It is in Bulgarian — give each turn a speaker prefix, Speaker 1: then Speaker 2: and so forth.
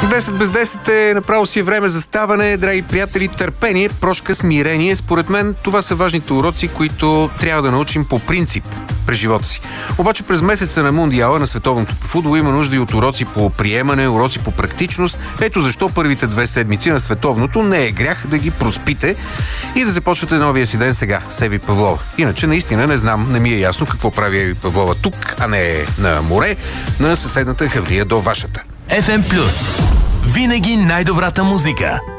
Speaker 1: 10 без 10 е направо си време за ставане, драги приятели, търпение, прошка, смирение. Според мен това са важните уроци, които трябва да научим по принцип през живота си. Обаче през месеца на Мундиала на световното по футбол има нужда и от уроци по приемане, уроци по практичност. Ето защо първите 2 седмици на световното не е грях да ги проспите и да започвате новия си ден сега с Еви Павлова. Иначе наистина не знам, не ми е ясно какво прави Еви Павлова тук, а не на море, на съседната хаврия до вашата.
Speaker 2: FM+. Винаги най-добрата музика.